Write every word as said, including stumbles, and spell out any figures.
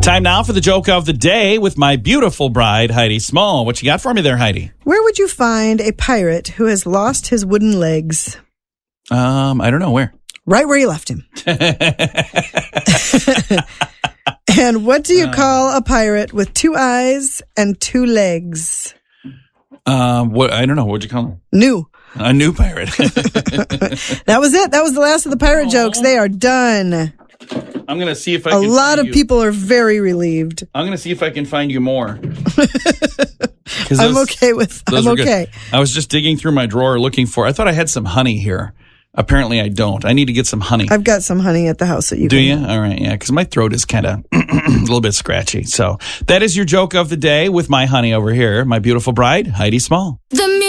Time now for the joke of the day with my beautiful bride, Heidi Small. What you got for me there, Heidi? Where would you find a pirate who has lost his wooden legs? Um, I don't know. Where? Right where you left him. And what do you call a pirate with two eyes and two legs? Um, what? I don't know. What'd you call him? New. A new pirate. That was it. That was the last of the pirate Aww. jokes. They are done. I'm going to see if I a can A lot find of you. people are very relieved. I'm going to see if I can find you more. Those, I'm okay with I'm okay. Good. I was just digging through my drawer looking for, I thought I had some honey here. Apparently I don't. I need to get some honey. I've got some honey at the house that you Do can you? All right, yeah, because my throat is kind of a little bit scratchy. So that is your joke of the day with my honey over here, my beautiful bride, Heidi Small. The